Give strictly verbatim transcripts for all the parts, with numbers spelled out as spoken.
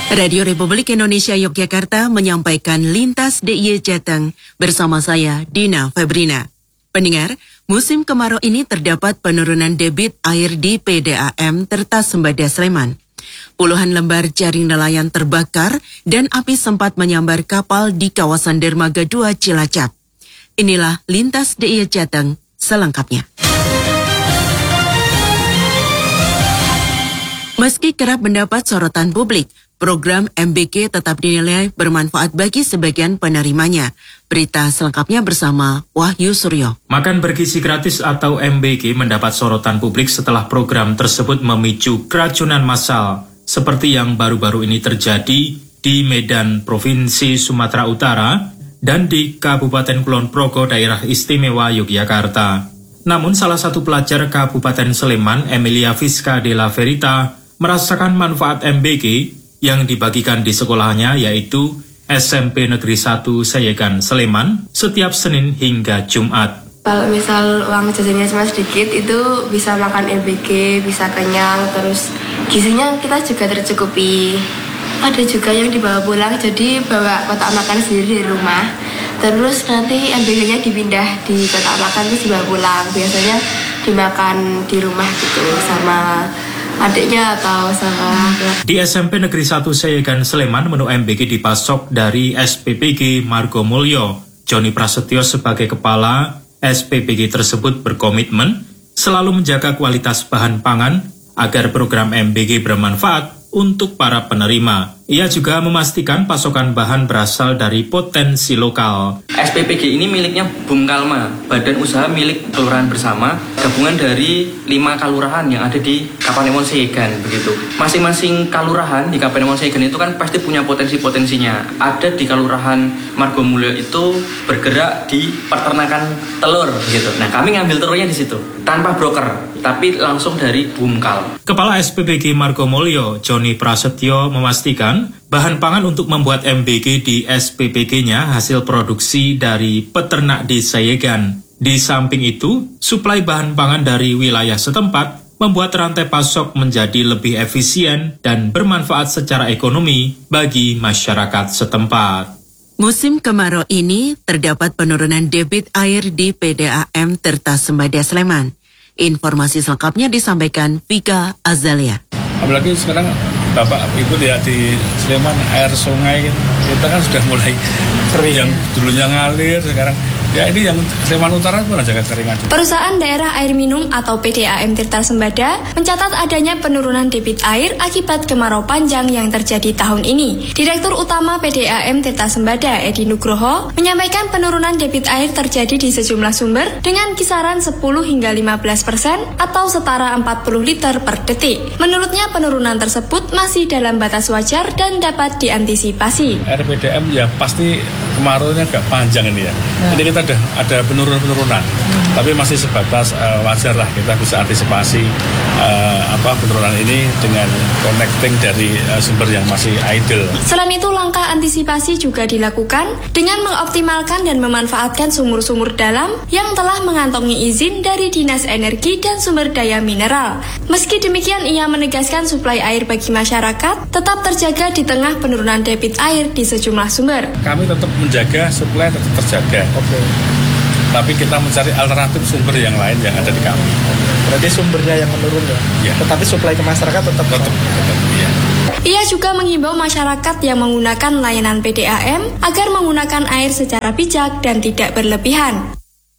Radio Republik Indonesia Yogyakarta menyampaikan Lintas D I Y Jateng bersama saya, Dina Febrina. Pendengar, musim kemarau ini terdapat penurunan debit air di P D A M Tirta Sembada Sleman. Puluhan lembar jaring nelayan terbakar dan api sempat menyambar kapal di kawasan Dermaga dua Cilacap. Inilah Lintas D I Y Jateng selengkapnya. Meski kerap mendapat sorotan publik, program M B K tetap dinilai bermanfaat bagi sebagian penerimanya. Berita selengkapnya bersama Wahyu Suryo. Makan bergizi gratis atau M B K mendapat sorotan publik setelah program tersebut memicu keracunan massal, seperti yang baru-baru ini terjadi di Medan, Provinsi Sumatera Utara, dan di Kabupaten Kulon Progo, Daerah Istimewa Yogyakarta. Namun salah satu pelajar Kabupaten Sleman, Emilia Fiska Della Verita, merasakan manfaat M B K yang dibagikan di sekolahnya, yaitu S M P Negeri satu Sayegan Sleman, setiap Senin hingga Jumat. Kalau misal uang jajannya cuma sedikit, itu bisa makan M B K, bisa kenyang, terus gizinya kita juga tercukupi. Ada juga yang dibawa pulang, jadi bawa kotak makan sendiri di rumah. Terus nanti M B K-nya dipindah di kotak makan, terus dibawa pulang. Biasanya dimakan di rumah gitu, sama adiknya atau sama. Di S M P Negeri satu Sayegan Sleman, menu M B K dipasok dari S P P G Margomulyo. Joni Prasetyo sebagai kepala S P P G tersebut berkomitmen selalu menjaga kualitas bahan pangan agar program M B K bermanfaat untuk para penerima. Ia juga memastikan pasokan bahan berasal dari potensi lokal. S P P G ini miliknya Bumkalma, badan usaha milik kelurahan bersama, gabungan dari lima kalurahan yang ada di Kapanewon Sayegan begitu. Masing-masing kalurahan di Kapanewon Sayegan itu kan pasti punya potensi-potensinya. Ada di Kelurahan Margomulyo itu bergerak di peternakan telur gitu. Nah, kami ngambil telurnya di situ tanpa broker, tapi langsung dari Bumkal. Kepala S P P G Margomulyo, Joni Prasetyo, memastikan bahan pangan untuk membuat M B K di S P P G-nya hasil produksi dari peternak di Sayegan. Di samping itu, suplai bahan pangan dari wilayah setempat membuat rantai pasok menjadi lebih efisien dan bermanfaat secara ekonomi bagi masyarakat setempat. Musim kemarau ini terdapat penurunan debit air di P D A M Tirta Sembada Sleman. Informasi selengkapnya disampaikan Vika Azalia. Apalagi sekarang Bapak Ibu lihat di Sleman, air sungai kita kan sudah mulai kering. Yang dulunya ngalir sekarang ya ini yang Sleman Utara pun ada kekeringan. Perusahaan Daerah Air Minum atau P D A M Tirta Sembada mencatat adanya penurunan debit air akibat kemarau panjang yang terjadi tahun ini. Direktur Utama P D A M Tirta Sembada, Edi Nugroho, menyampaikan penurunan debit air terjadi di sejumlah sumber dengan kisaran sepuluh hingga lima belas persen atau setara empat puluh liter per detik. Menurutnya penurunan tersebut masih dalam batas wajar dan dapat diantisipasi. R P D M ya pasti kemaraunya agak panjang ini ya. Nah. Jadi kita ada ada penurunan-penurunan, hmm. tapi masih sebatas uh, wajar lah, kita bisa antisipasi uh, apa penurunan ini dengan connecting dari uh, sumber yang masih idle. Selain itu, langkah antisipasi juga dilakukan dengan mengoptimalkan dan memanfaatkan sumur-sumur dalam yang telah mengantongi izin dari Dinas Energi dan Sumber Daya Mineral. Meski demikian, ia menegaskan suplai air bagi masyarakat tetap terjaga di tengah penurunan debit air di sejumlah sumber. Kami tetap menjaga suplai tetap terjaga. Oke. Okay. Tapi kita mencari alternatif sumber yang lain yang ada di kami. Berarti sumbernya yang menurun ya? Ya. Tetapi suplai ke masyarakat tetap tetap, tetap ya. Ia juga menghimbau masyarakat yang menggunakan layanan P D A M agar menggunakan air secara bijak dan tidak berlebihan.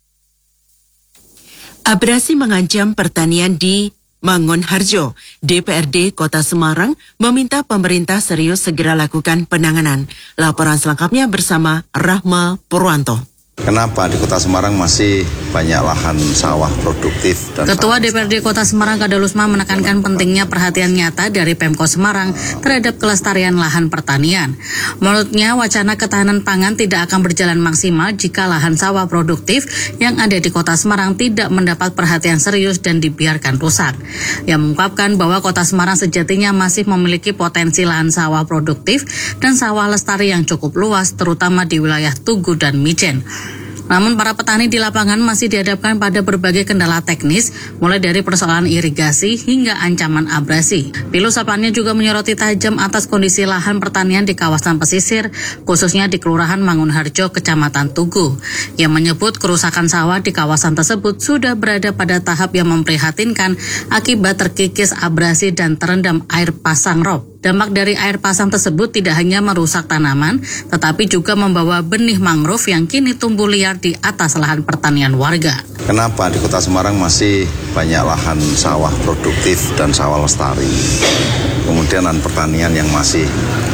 Abrasi mengancam pertanian di Mangunharjo. D P R D Kota Semarang meminta pemerintah serius segera lakukan penanganan. Laporan selengkapnya bersama Rahma Purwanto. Kenapa di Kota Semarang masih banyak lahan sawah produktif? Dan Ketua D P R D Kota Semarang Kadalusma menekankan pentingnya perhatian nyata dari Pemkot Semarang terhadap kelestarian lahan pertanian. Menurutnya, wacana ketahanan pangan tidak akan berjalan maksimal jika lahan sawah produktif yang ada di Kota Semarang tidak mendapat perhatian serius dan dibiarkan rusak. Ia mengungkapkan bahwa Kota Semarang sejatinya masih memiliki potensi lahan sawah produktif dan sawah lestari yang cukup luas, terutama di wilayah Tugu dan Mijen. Namun para petani di lapangan masih dihadapkan pada berbagai kendala teknis, mulai dari persoalan irigasi hingga ancaman abrasi. Pilu Saplannya juga menyoroti tajam atas kondisi lahan pertanian di kawasan pesisir, khususnya di Kelurahan Mangunharjo, Kecamatan Tugu, yang menyebut kerusakan sawah di kawasan tersebut sudah berada pada tahap yang memprihatinkan akibat terkikis abrasi dan terendam air pasang rob. Dampak dari air pasang tersebut tidak hanya merusak tanaman, tetapi juga membawa benih mangrove yang kini tumbuh liar di atas lahan pertanian warga. Kenapa di Kota Semarang masih banyak lahan sawah produktif dan sawah lestari? Kemudian lahan pertanian yang masih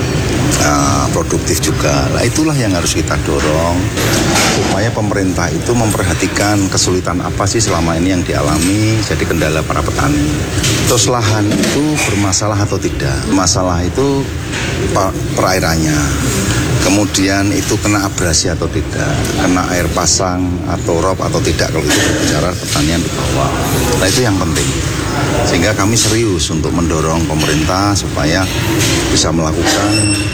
uh, produktif juga. Nah, itulah yang harus kita dorong supaya pemerintah itu memperhatikan kesulitan apa sih selama ini yang dialami jadi kendala para petani. Terus lahan itu bermasalah atau tidak? Masalah itu perairannya. Kemudian itu kena abrasi atau tidak, kena air pasang atau rob atau tidak, kalau itu berbicara pertanian di bawah. Nah itu yang penting. Sehingga kami serius untuk mendorong pemerintah supaya bisa melakukan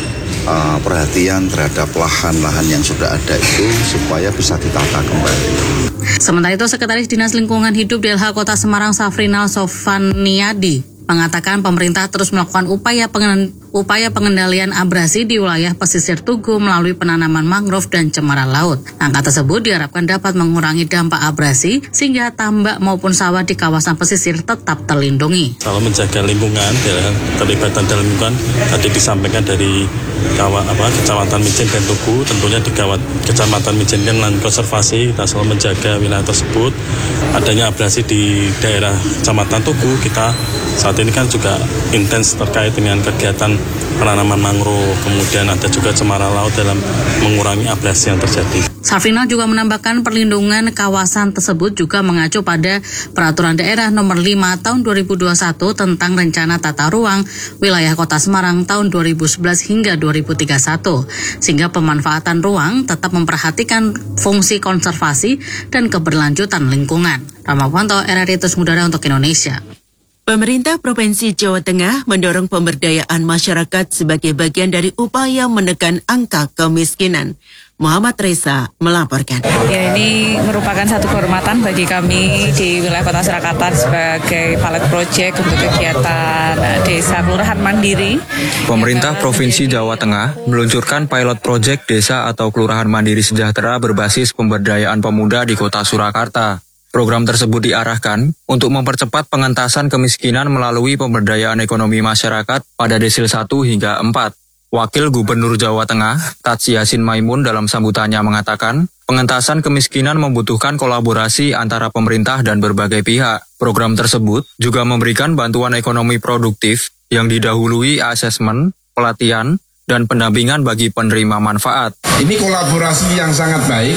uh, perhatian terhadap lahan-lahan yang sudah ada itu supaya bisa ditata kembali. Sementara itu, Sekretaris Dinas Lingkungan Hidup D L H Kota Semarang Safrinal Sofaniadi mengatakan pemerintah terus melakukan upaya pengen, upaya pengendalian abrasi di wilayah pesisir Tugu melalui penanaman mangrove dan cemara laut. Langkah tersebut diharapkan dapat mengurangi dampak abrasi sehingga tambak maupun sawah di kawasan pesisir tetap terlindungi. Kalau menjaga lingkungan, ya, terlibatan dalam lingkungan tadi disampaikan dari kawan apa Kecamatan Mijen dan Tugu, tentunya di kawat Kecamatan Mijen kan lahan konservasi, kita selalu menjaga wilayah tersebut. Adanya abrasi di daerah Kecamatan Tugu, kita saat ini kan juga intens terkait dengan kegiatan penanaman mangrove, kemudian ada juga cemara laut dalam mengurangi abrasi yang terjadi. Safrinal juga menambahkan perlindungan kawasan tersebut juga mengacu pada Peraturan Daerah Nomor lima Tahun dua ribu dua puluh satu tentang Rencana Tata Ruang Wilayah Kota Semarang tahun dua ribu sebelas hingga dua ribu tiga puluh satu, sehingga pemanfaatan ruang tetap memperhatikan fungsi konservasi dan keberlanjutan lingkungan. Ramawanto, R R I Terus Udara untuk Indonesia. Pemerintah Provinsi Jawa Tengah mendorong pemberdayaan masyarakat sebagai bagian dari upaya menekan angka kemiskinan. Muhammad Reza melaporkan. Ya, ini merupakan satu kehormatan bagi kami di wilayah Kota Surakarta sebagai pilot project untuk kegiatan Desa Kelurahan Mandiri. Pemerintah Provinsi Jawa Tengah meluncurkan pilot project Desa atau Kelurahan Mandiri Sejahtera berbasis pemberdayaan pemuda di Kota Surakarta. Program tersebut diarahkan untuk mempercepat pengentasan kemiskinan melalui pemberdayaan ekonomi masyarakat pada desil satu hingga empat. Wakil Gubernur Jawa Tengah, Tats Yasin Maimun dalam sambutannya mengatakan, pengentasan kemiskinan membutuhkan kolaborasi antara pemerintah dan berbagai pihak. Program tersebut juga memberikan bantuan ekonomi produktif yang didahului asesmen, pelatihan, dan pendampingan bagi penerima manfaat. Ini kolaborasi yang sangat baik,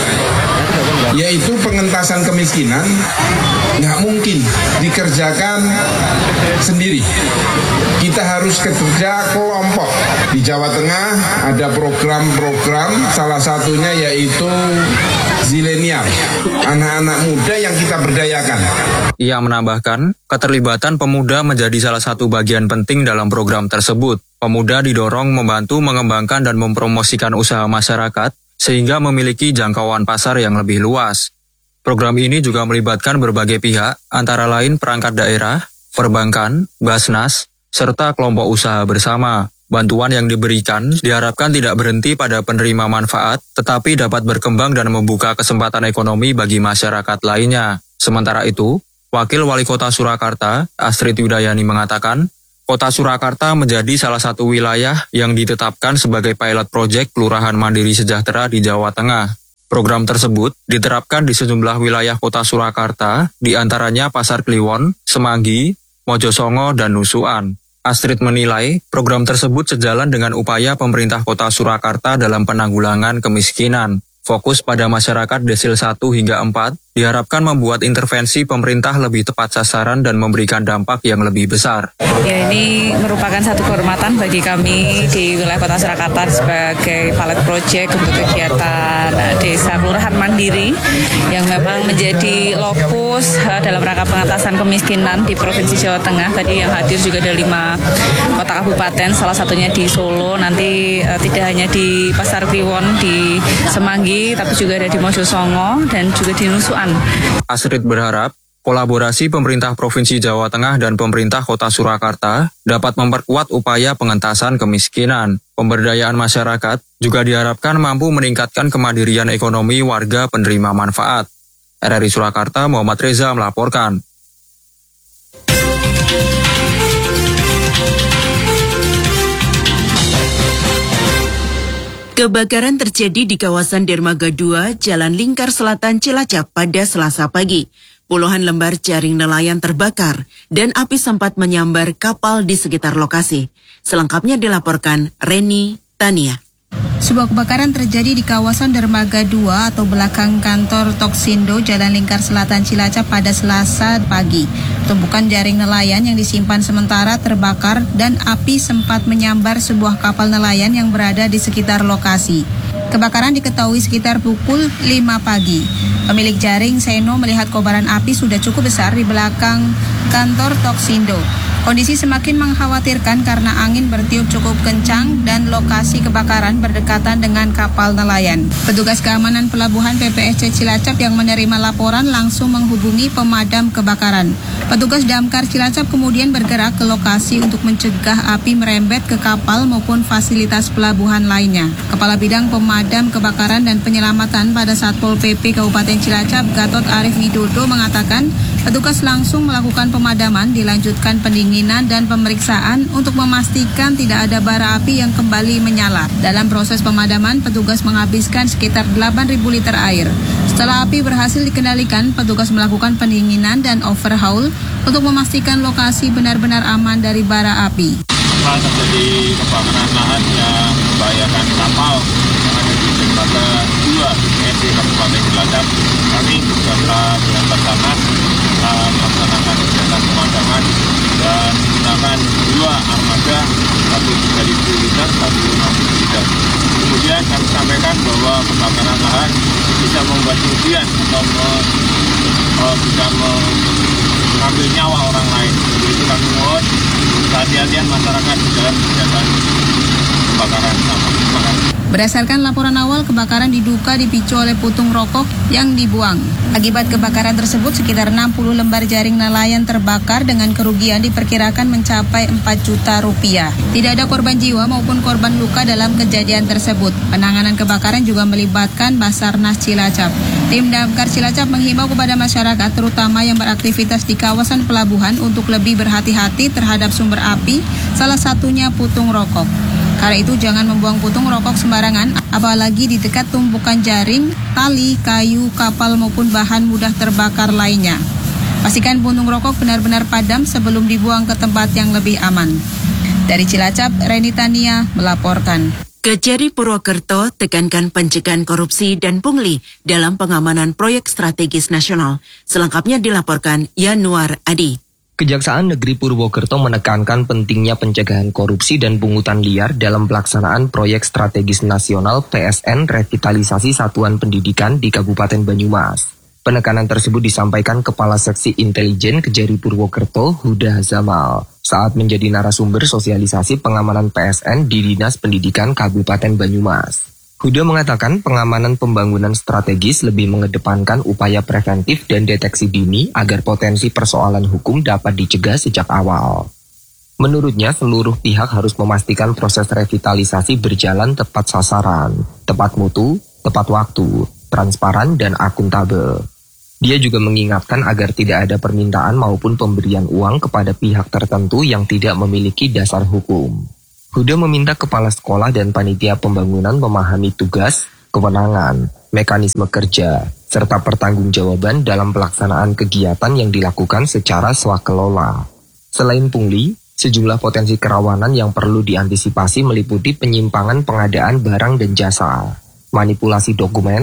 yaitu pengentasan kemiskinan nggak mungkin dikerjakan sendiri. Kita harus kerja kelompok. Di Jawa Tengah ada program-program, salah satunya yaitu Zilenial, anak-anak muda yang kita berdayakan. Ia menambahkan, keterlibatan pemuda menjadi salah satu bagian penting dalam program tersebut. Pemuda didorong membantu mengembangkan dan mempromosikan usaha masyarakat sehingga memiliki jangkauan pasar yang lebih luas. Program ini juga melibatkan berbagai pihak, antara lain perangkat daerah, perbankan, Basnas, serta kelompok usaha bersama. Bantuan yang diberikan diharapkan tidak berhenti pada penerima manfaat, tetapi dapat berkembang dan membuka kesempatan ekonomi bagi masyarakat lainnya. Sementara itu, Wakil Wali Kota Surakarta, Astrid Widayani mengatakan, Kota Surakarta menjadi salah satu wilayah yang ditetapkan sebagai pilot project Kelurahan Mandiri Sejahtera di Jawa Tengah. Program tersebut diterapkan di sejumlah wilayah Kota Surakarta, di antaranya Pasar Kliwon, Semanggi, Mojosongo, dan Nusuan. Astrid menilai program tersebut sejalan dengan upaya pemerintah Kota Surakarta dalam penanggulangan kemiskinan. Fokus pada masyarakat desil satu hingga empat diharapkan membuat intervensi pemerintah lebih tepat sasaran dan memberikan dampak yang lebih besar. Ya, ini merupakan satu kehormatan bagi kami di wilayah Kota Surakarta sebagai pilot project untuk kegiatan desa kelurahan mandiri yang memang menjadi lokus dalam rangka pengatasan kemiskinan di Provinsi Jawa Tengah. Tadi yang hadir juga ada lima kota kabupaten, salah satunya di Solo, nanti uh, tidak hanya di Pasar Kliwon, di Semanggi, tapi juga ada di Mojosongo dan juga di Nusukan. Asrid berharap kolaborasi pemerintah Provinsi Jawa Tengah dan pemerintah Kota Surakarta dapat memperkuat upaya pengentasan kemiskinan. Pemberdayaan masyarakat juga diharapkan mampu meningkatkan kemandirian ekonomi warga penerima manfaat. R R I Surakarta, Muhammad Reza melaporkan. Kebakaran terjadi di kawasan Dermaga dua, Jalan Lingkar Selatan, Cilacap pada Selasa pagi. Puluhan lembar jaring nelayan terbakar dan api sempat menyambar kapal di sekitar lokasi. Selengkapnya dilaporkan Reni Tania. Sebuah kebakaran terjadi di kawasan Dermaga dua atau belakang kantor Toksindo, Jalan Lingkar Selatan, Cilacap pada Selasa pagi. Tumpukan jaring nelayan yang disimpan sementara terbakar dan api sempat menyambar sebuah kapal nelayan yang berada di sekitar lokasi. Kebakaran diketahui sekitar pukul lima pagi. Pemilik jaring, Seno, melihat kobaran api sudah cukup besar di belakang kantor Toksindo. Kondisi semakin mengkhawatirkan karena angin bertiup cukup kencang dan lokasi kebakaran berdekatan dengan kapal nelayan. Petugas keamanan pelabuhan P P S C Cilacap yang menerima laporan langsung menghubungi pemadam kebakaran. Petugas Damkar Cilacap kemudian bergerak ke lokasi untuk mencegah api merembet ke kapal maupun fasilitas pelabuhan lainnya. Kepala Bidang Pemadam Kebakaran dan Penyelamatan pada Satpol P P Kabupaten Cilacap, Gatot Arif Widodo, mengatakan petugas langsung melakukan pemadaman, dilanjutkan pendinginan dan pemeriksaan untuk memastikan tidak ada bara api yang kembali menyala. Dalam proses pemadaman, petugas menghabiskan sekitar delapan ribu liter air. Setelah api berhasil dikendalikan, petugas melakukan pendinginan dan overhaul untuk memastikan lokasi benar-benar aman dari bara api. Setelah terjadi kebakaran lahan yang membahayakan kapal yang ada di Dermaga dua di Kabupaten Cilacap, kami juga telah dengan bersama uh, melaksanakan kegiatan pemadaman dan menggunakan dua armada, satu tiga ribu liter, satu lima ribu liter. Kemudian kami sampaikan bahwa kebakaran lahan bisa membuat kerugian atau me, uh, bisa mengambil nyawa orang lain. Jadi itu kami mohon kehati-hatian masyarakat di dalam kegiatan kebakaran sama kebakaran. Berdasarkan laporan awal, kebakaran diduga dipicu oleh putung rokok yang dibuang. Akibat kebakaran tersebut, sekitar enam puluh lembar jaring nelayan terbakar dengan kerugian diperkirakan mencapai empat juta rupiah. Tidak ada korban jiwa maupun korban luka dalam kejadian tersebut. Penanganan kebakaran juga melibatkan Basarnas Cilacap. Tim Damkar Cilacap menghimbau kepada masyarakat, terutama yang beraktivitas di kawasan pelabuhan, untuk lebih berhati-hati terhadap sumber api, salah satunya putung rokok. Karena itu jangan membuang putung rokok sembarangan, apalagi di dekat tumpukan jaring, tali, kayu, kapal maupun bahan mudah terbakar lainnya. Pastikan puntung rokok benar-benar padam sebelum dibuang ke tempat yang lebih aman. Dari Cilacap, Reni Tania melaporkan. Kejari Purwokerto tekankan pencegahan korupsi dan pungli dalam pengamanan proyek strategis nasional. Selengkapnya dilaporkan Yanuar Adi. Kejaksaan Negeri Purwokerto menekankan pentingnya pencegahan korupsi dan pungutan liar dalam pelaksanaan proyek strategis nasional P S N Revitalisasi Satuan Pendidikan di Kabupaten Banyumas. Penekanan tersebut disampaikan Kepala Seksi Intelijen Kejari Purwokerto, Huda Zamal, saat menjadi narasumber sosialisasi pengamanan P S N di Dinas Pendidikan Kabupaten Banyumas. Huda mengatakan pengamanan pembangunan strategis lebih mengedepankan upaya preventif dan deteksi dini agar potensi persoalan hukum dapat dicegah sejak awal. Menurutnya, seluruh pihak harus memastikan proses revitalisasi berjalan tepat sasaran, tepat mutu, tepat waktu, transparan, dan akuntabel. Dia juga mengingatkan agar tidak ada permintaan maupun pemberian uang kepada pihak tertentu yang tidak memiliki dasar hukum. Huda meminta kepala sekolah dan panitia pembangunan memahami tugas, kewenangan, mekanisme kerja, serta pertanggungjawaban dalam pelaksanaan kegiatan yang dilakukan secara swakelola. Selain pungli, sejumlah potensi kerawanan yang perlu diantisipasi meliputi penyimpangan pengadaan barang dan jasa, manipulasi dokumen,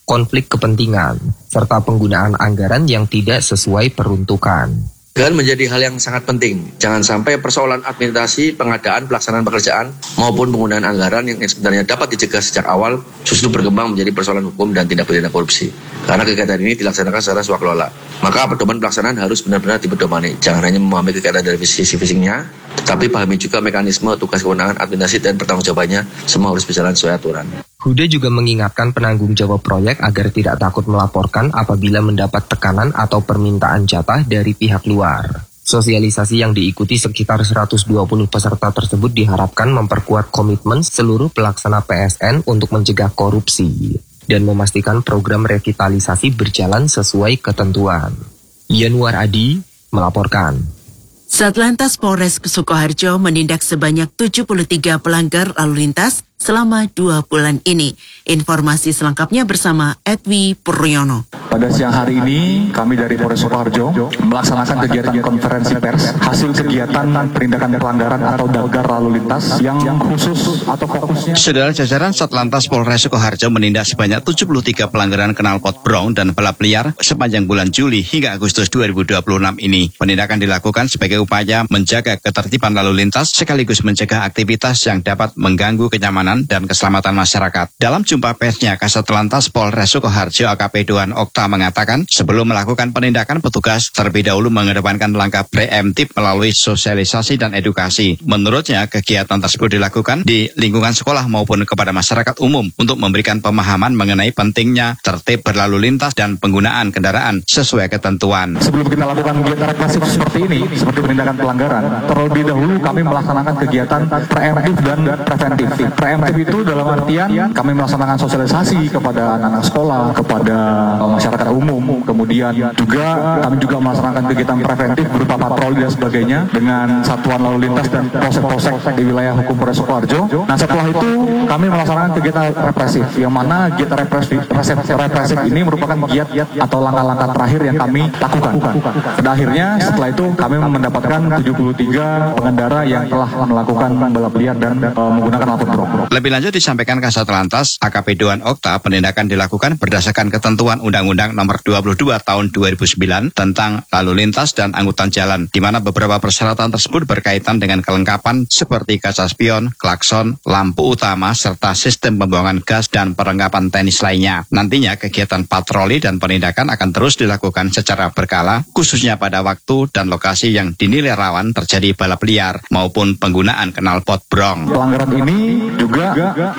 konflik kepentingan, serta penggunaan anggaran yang tidak sesuai peruntukan. Dan menjadi hal yang sangat penting. Jangan sampai persoalan administrasi, pengadaan, pelaksanaan pekerjaan maupun penggunaan anggaran yang sebenarnya dapat dicegah sejak awal justru berkembang menjadi persoalan hukum dan tindak pidana korupsi. Karena kegiatan ini dilaksanakan secara swakelola. Maka pedoman pelaksanaan harus benar-benar dipedomani. Jangan hanya memahami kegiatan dari sisi-visinya, tetapi pahami juga mekanisme, tugas kewenangan, administrasi, dan pertanggungjawabannya. Semua harus berjalan sesuai aturan. Huda juga mengingatkan penanggung jawab proyek agar tidak takut melaporkan apabila mendapat tekanan atau permintaan jatah dari pihak luar. Sosialisasi yang diikuti sekitar seratus dua puluh peserta tersebut diharapkan memperkuat komitmen seluruh pelaksana P S N untuk mencegah korupsi dan memastikan program revitalisasi berjalan sesuai ketentuan. Yanuar Adi melaporkan. Satlantas Polres Sukoharjo menindak sebanyak tujuh puluh tiga pelanggar lalu lintas selama dua bulan ini. Informasi selengkapnya bersama Edwi Puryono. Pada siang hari ini, kami dari Polres Sukoharjo melaksanakan kegiatan konferensi pers hasil kegiatan penindakan pelanggaran atau dagar lalu lintas yang khusus atau fokusnya. Saudara, jajaran Satlantas Polres Sukoharjo menindak sebanyak tujuh puluh tiga pelanggaran knalpot brong dan balap liar sepanjang bulan Juli hingga Agustus dua ribu dua puluh enam ini. Penindakan dilakukan sebagai upaya menjaga ketertiban lalu lintas sekaligus mencegah aktivitas yang dapat mengganggu kenyamanan dan keselamatan masyarakat. Dalam jumpa persnya, Kasat Lantas Polres Sukoharjo A K P Doan Okta mengatakan sebelum melakukan penindakan, petugas terlebih dahulu mengedepankan langkah preemptif melalui sosialisasi dan edukasi. Menurutnya, kegiatan tersebut dilakukan di lingkungan sekolah maupun kepada masyarakat umum untuk memberikan pemahaman mengenai pentingnya tertib berlalu lintas dan penggunaan kendaraan sesuai ketentuan. Sebelum kita lakukan kegiatan represif seperti ini, seperti penindakan pelanggaran, terlebih dahulu kami melaksanakan kegiatan preemptif dan preventif. Preemptif itu dalam artian kami melaksanakan sosialisasi kepada anak-anak sekolah, kepada masyarakat umum, kemudian juga kami juga melaksanakan kegiatan preventif berupa patroli dan sebagainya dengan satuan lalu lintas dan polsek-polsek di wilayah hukum Polres Sukoharjo. Nah, setelah itu kami melaksanakan kegiatan represif, yang mana kegiatan represif, represif ini merupakan giat atau langkah-langkah terakhir yang kami lakukan. Pada akhirnya setelah itu kami mendapatkan tujuh puluh tiga pengendara yang telah melakukan balap liar dan uh, menggunakan knalpot brong. Lebih lanjut disampaikan Kasat Lantas A K P Doan Okta, penindakan dilakukan berdasarkan ketentuan Undang-Undang Nomor dua puluh dua Tahun dua ribu sembilan tentang lalu lintas dan angkutan jalan, di mana beberapa persyaratan tersebut berkaitan dengan kelengkapan seperti kaca spion, klakson, lampu utama, serta sistem pembuangan gas dan perlengkapan teknis lainnya. Nantinya kegiatan patroli dan penindakan akan terus dilakukan secara berkala, khususnya pada waktu dan lokasi yang dinilai rawan terjadi balap liar maupun penggunaan knalpot brong. Pelanggaran ini juga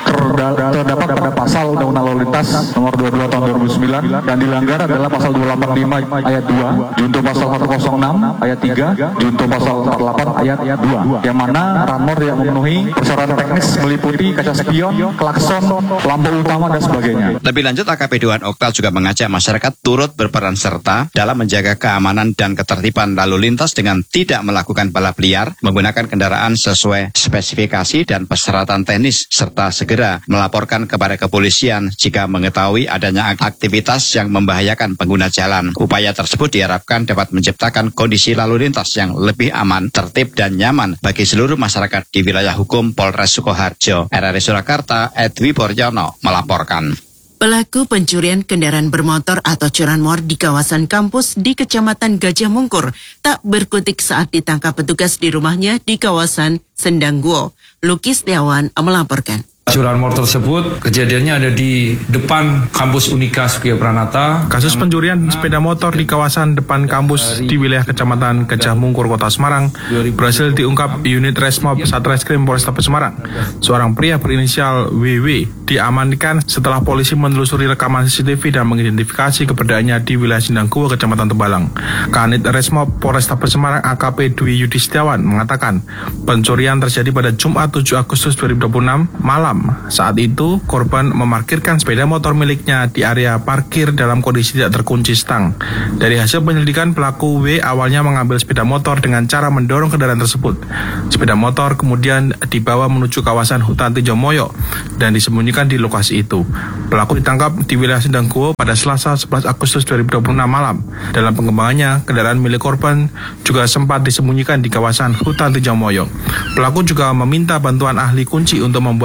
terdapat pada pasal Undang-Undang Lalu Lintas Nomor dua puluh dua Tahun dua ribu sembilan, dan dilanggar adalah pasal dua ratus delapan puluh lima ayat dua, junto pasal seratus enam ayat tiga, junto pasal empat puluh delapan ayat dua, yang mana ranmor yang memenuhi persyaratan teknis meliputi kaca spion, klakson, lampu utama dan sebagainya. Lebih lanjut, A K P Doan Okta juga mengajak masyarakat turut berperan serta dalam menjaga keamanan dan ketertiban lalu lintas dengan tidak melakukan balap liar, menggunakan kendaraan sesuai spesifikasi dan persyaratan teknis, serta segera melaporkan kepada kepolisian jika mengetahui adanya aktivitas yang membahayakan pengguna jalan. Upaya tersebut diharapkan dapat menciptakan kondisi lalu lintas yang lebih aman, tertib, dan nyaman bagi seluruh masyarakat di wilayah hukum Polres Sukoharjo. R R I Surakarta, Edwi Puryono melaporkan. Pelaku pencurian kendaraan bermotor atau curanmor di kawasan kampus di Kecamatan Gajah Mungkur tak berkutik saat ditangkap petugas di rumahnya di kawasan Sendangguo. Lukis Setiawan melaporkan. Curanmor tersebut kejadiannya ada di depan kampus Unika Sukiya Pranata. Kasus pencurian sepeda motor di kawasan depan kampus di wilayah Kecamatan Gajah Mungkur, Kota Semarang berhasil diungkap unit Resmob Satreskrim Polrestabes Semarang. Seorang pria berinisial W W diamankan setelah polisi menelusuri rekaman C C T V dan mengidentifikasi keberadaannya di wilayah Sindangguo, Kecamatan Tembalang. Kanit Resmob Polrestabes Semarang A K P Dwi Yudi Setiawan mengatakan pencurian terjadi pada Jumat tujuh Agustus dua ribu dua puluh enam malam. Saat itu, korban memarkirkan sepeda motor miliknya di area parkir dalam kondisi tidak terkunci stang. Dari hasil penyelidikan, pelaku W awalnya mengambil sepeda motor dengan cara mendorong kendaraan tersebut. Sepeda motor kemudian dibawa menuju kawasan hutan Tejomoyo dan disembunyikan di lokasi itu. Pelaku ditangkap di wilayah Sendangguo pada Selasa sebelas Agustus dua ribu dua puluh enam malam. Dalam pengembangannya, kendaraan milik korban juga sempat disembunyikan di kawasan hutan Tejomoyo. Pelaku juga meminta bantuan ahli kunci untuk membuat kunci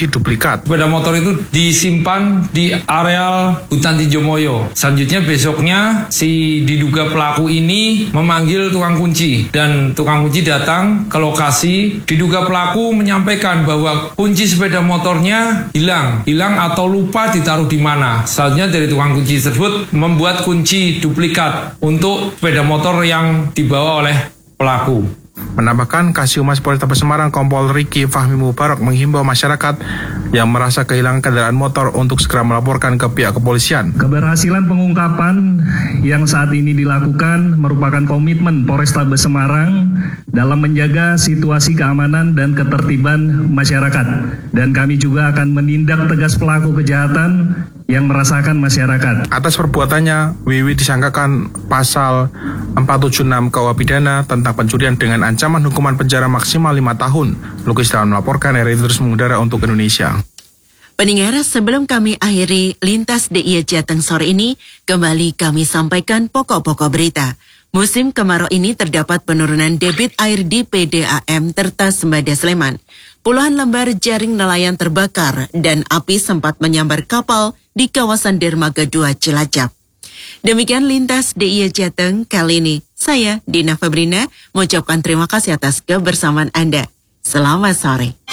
kunci duplikat. Sepeda motor itu disimpan di areal hutan Tijomoyo. Selanjutnya besoknya si diduga pelaku ini memanggil tukang kunci dan tukang kunci datang ke lokasi. Diduga pelaku menyampaikan bahwa kunci sepeda motornya hilang, hilang atau lupa ditaruh di mana. Selanjutnya dari tukang kunci tersebut membuat kunci duplikat untuk sepeda motor yang dibawa oleh pelaku. Menambahkan, Kasihumas Polrestabes Semarang Kompol Riki Fahmi Mubarak menghimbau masyarakat yang merasa kehilangan kendaraan motor untuk segera melaporkan ke pihak kepolisian. Keberhasilan pengungkapan yang saat ini dilakukan merupakan komitmen Polrestabes Semarang dalam menjaga situasi keamanan dan ketertiban masyarakat. Dan kami juga akan menindak tegas pelaku kejahatan yang merasakan masyarakat. Atas perbuatannya, W W disangkakan pasal empat tujuh enam K U H Pidana tentang pencurian dengan ancaman hukuman penjara maksimal lima tahun. Lukis dalam melaporkan, R R I terus mengudara untuk Indonesia. Pendengar, sebelum kami akhiri Lintas D I Y Jateng sore ini, kembali kami sampaikan pokok-pokok berita. Musim kemarau ini terdapat penurunan debit air di P D A M Tirta Sembada Sleman. Puluhan lembar jaring nelayan terbakar dan api sempat menyambar kapal di kawasan Dermaga dua Cilacap. Demikian Lintas D I Y Jateng kali ini. Saya, Dina Febrina, mengucapkan terima kasih atas kebersamaan Anda. Selamat sore.